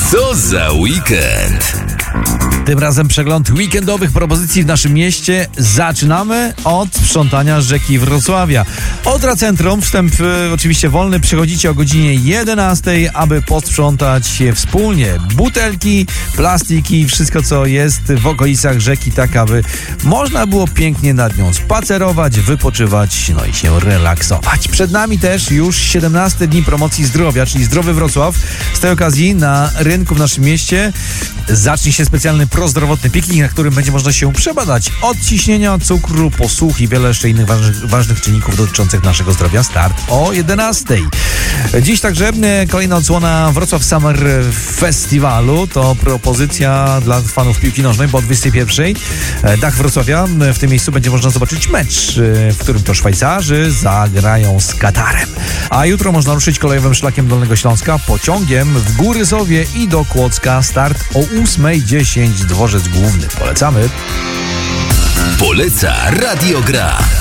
Co za weekend? Tym razem przegląd weekendowych propozycji w naszym mieście. Zaczynamy od sprzątania rzeki Wrocławia. Odra Centrum, wstęp oczywiście wolny, przychodzicie o godzinie 11, aby posprzątać je wspólnie. Butelki, plastiki, wszystko co jest w okolicach rzeki, tak aby można było pięknie nad nią spacerować, wypoczywać, no i się relaksować. Przed nami też już 17 dni promocji zdrowia, czyli Zdrowy Wrocław. Z tej okazji na rynku w naszym mieście zacznie się specjalny prozdrowotny piknik, na którym będzie można się przebadać od ciśnienia, cukru, posłuch i wiele jeszcze innych ważnych czynników dotyczących naszego zdrowia. Start o 11. Dziś także kolejna odsłona Wrocław Summer Festiwalu. To propozycja dla fanów piłki nożnej, bo o 21. Dach Wrocławia. W tym miejscu będzie można zobaczyć mecz, w którym to Szwajcarzy zagrają z Katarem. A jutro można ruszyć kolejowym szlakiem Dolnego Śląska pociągiem w Góryzowie i do Kłodzka. Start o 8:10. Dworzec Główny. Polecamy. Poleca Radio Gra.